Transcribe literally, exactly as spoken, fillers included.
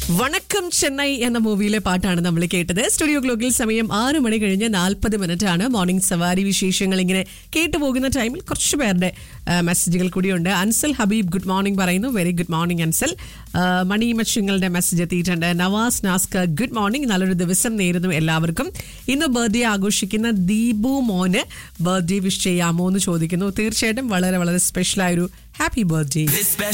വണക്കം ചെന്നൈ എന്ന മൂവിയിലെ പാട്ടാണ് നമ്മൾ കേട്ടത്. സ്റ്റുഡിയോ ഗ്ലോക്കിൽ സമയം ആറ് മണി കഴിഞ്ഞ് നാൽപ്പത് മിനിറ്റ് ആണ്. മോർണിംഗ് സവാരി വിശേഷങ്ങൾ ഇങ്ങനെ കേട്ടു പോകുന്ന ടൈമിൽ കുറച്ച് പേരുടെ മെസ്സേജുകൾ കൂടിയുണ്ട്. അൻസൽ ഹബീബ് ഗുഡ് മോർണിംഗ് പറയുന്നു. Very good morning Ansal. മണി മച്ചുങ്ങളുടെ മെസ്സേജ് എത്തിയിട്ടുണ്ട്. നവാസ് നാസ്ക ഗുഡ് മോർണിംഗ്, നല്ലൊരു ദിവസം നേരുന്നു എല്ലാവർക്കും. ഇന്ന് ബർത്ത്ഡേ ആഘോഷിക്കുന്ന ദീപു മോന് ബർത്ത്ഡേ വിഷ് ചെയ്യാമോ എന്ന് ചോദിക്കുന്നു. തീർച്ചയായിട്ടും വളരെ വളരെ സ്പെഷ്യലായൊരു ഹാപ്പി ബർത്ത്ഡേ.